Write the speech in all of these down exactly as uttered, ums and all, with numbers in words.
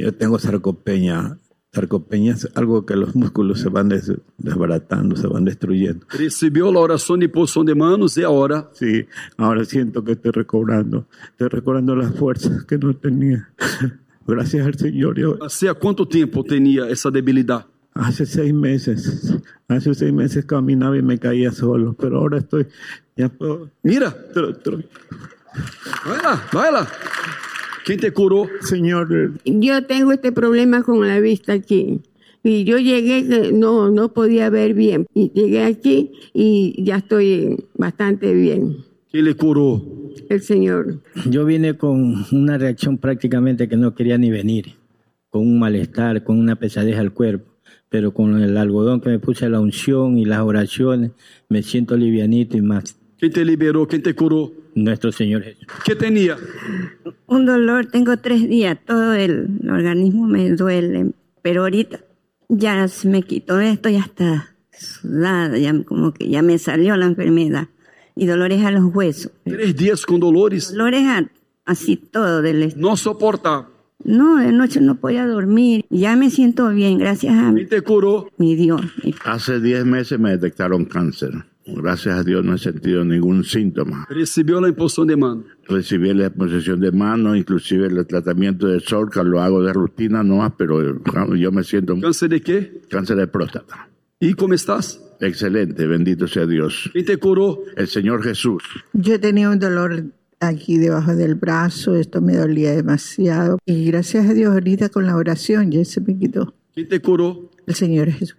yo tengo sarcopenia. Sarcopenia es algo que los músculos se van des- desbaratando, se van destruyendo. Recebeu a oração de imposição de manos e agora Sí, ahora siento que estoy recobrando. Estoy recobrando las fuerzas que no tenía. Gracias al Señor. Yo, há quanto tempo tinha essa debilidade? hace seis meses, hace seis meses caminaba y me caía solo, pero ahora estoy, ya puedo. Mira, tro- tro- vai lá, vai lá. Quem te curou? Señor, Yo tengo este problema con la vista aquí. Y yo llegué, que no, no podía ver bien. Y llegué aquí y ya estoy bastante bien. Quem lhe curou? El Señor. Yo vine con una reacción prácticamente que no quería ni venir, con un malestar, con una pesadez al cuerpo, pero con el algodón que me puse la unción y las oraciones, me siento livianito y más. Quem te liberou? Quem te curou? Nuestro Señor Jesús. Que tenía? Un dolor, tengo tres días, todo el organismo me duele, pero ahorita ya se me quitó esto, ya está sudada, ya como que ya me salió la enfermedad. Y dolores a los huesos. Três dias com dolores? Dolores a- así todo del est- Não soportava. No, de noche no podía dormir. Ya me siento bien, gracias a Quem te curou? mi Dios. mi- Hace diez meses me detectaron cáncer. Gracias a Dios no he sentido ningún síntoma. Recebeu a imposição de mano. Recibí la exposición de mano, inclusive el tratamiento de Sorca, lo hago de rutina nomás, pero yo me siento Câncer de quê? cáncer de próstata. E como estás? Excelente, bendito sea Dios. Quem te curou? El Señor Jesús. Yo tenía un dolor aquí debajo del brazo, esto me dolía demasiado. Y gracias a Dios ahorita con la oración ya se me quitó. Quem te curou? El Señor Jesús.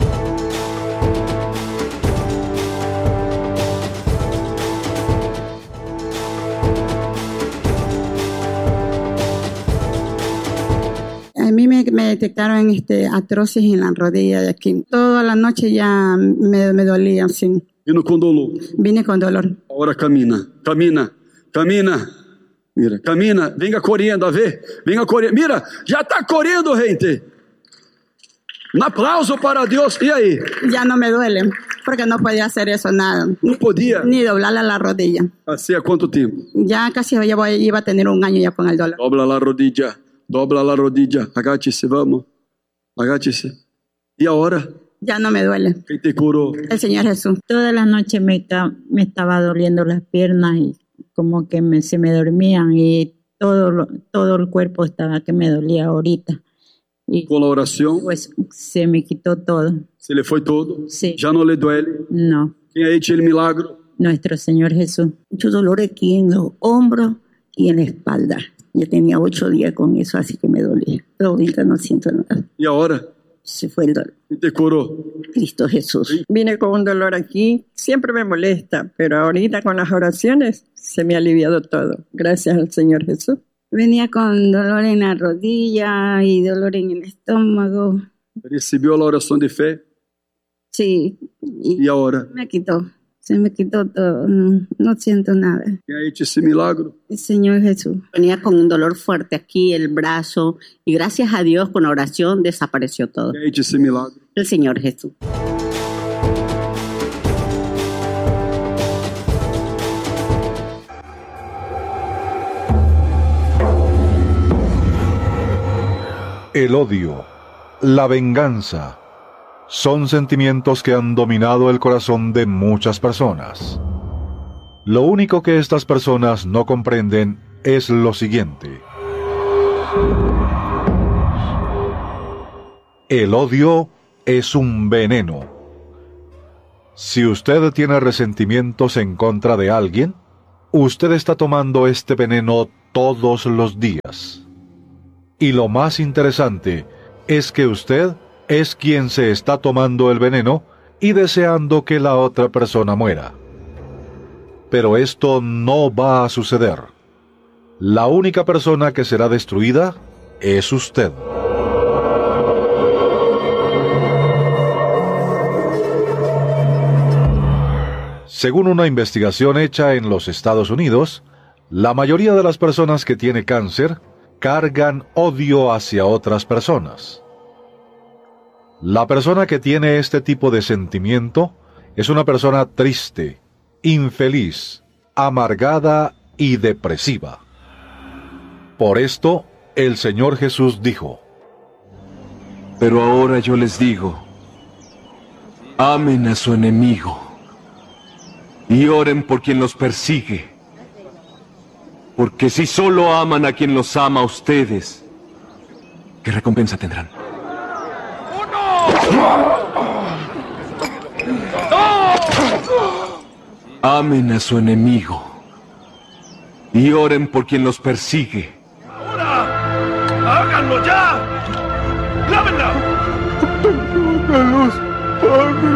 A mí me, me detectaron este, artrosis en la rodilla de aquí. Toda la noche ya me, me dolía así. Vindo com dolor. Vine con dolor. Agora camina, camina, camina. Mira, camina, venga correndo, a ver. Venga correndo. Mira, já está correndo, gente. Um aplauso para Deus. E aí? Ya no me duele, porque no podía hacer eso nada. Não podia? Ni doblarle la rodilla. Assim há quanto tempo? Ya casi ya voy- iba a tener un año ya con el dolor. Dobla la rodilla, dobla la rodilla. Agache-se, vamos. Agache-se. E agora? Ya no me duele. Quem te curou? El Señor Jesús. Toda la noche me, ca- me estaba doliendo las piernas y como que me, se me dormían y todo, lo- todo el cuerpo estaba que me dolía ahorita. Y Com a oração, pues se me quitó todo. se lhe foi todo. Sí. Já não lhe duele. No, Quem aí tinha milagro? nuestro Señor Jesús. Mucho dolor aquí en los hombros y en la espalda. Ya tenía ocho días con eso, así que me dolía. Pero ahorita no siento nada. E agora? Se fue el dolor. Quem te curou? Cristo Jesús. Vine con un dolor aquí, siempre me molesta, pero ahorita con las oraciones se me ha aliviado todo. Gracias al Señor Jesús. Venía con dolor en la rodilla y dolor en el estómago. Recebeu a oração de fé? Sí, y E agora? me quitó. Se me quitó todo. No, no siento nada. Quem aí tinha esse milagro? El Señor Jesús. Venía con un dolor fuerte aquí, el brazo, y gracias a Dios con la oración desapareció todo. Quem aí tinha esse milagro? El Señor Jesús. El odio, la venganza, son sentimientos que han dominado el corazón de muchas personas. Lo único que estas personas no comprenden es lo siguiente. El odio es un veneno. Si usted tiene resentimientos en contra de alguien, usted está tomando este veneno todos los días. Y lo más interesante es que usted es quien se está tomando el veneno y deseando que la otra persona muera. Pero esto no va a suceder. La única persona que será destruida es usted. Según una investigación hecha en los Estados Unidos, la mayoría de las personas que tienen cáncer cargan odio hacia otras personas. La persona que tiene este tipo de sentimiento es una persona triste, infeliz, amargada y depresiva. Por esto, el Señor Jesús dijo: Pero ahora yo les digo, amen a su enemigo y oren por quien los persigue. Porque si solo aman a quien los ama a ustedes, ¿qué recompensa tendrán? Amen a su enemigo y oren por quien los persigue. ¡Háganlo ya! ¡Lávenla! La luz.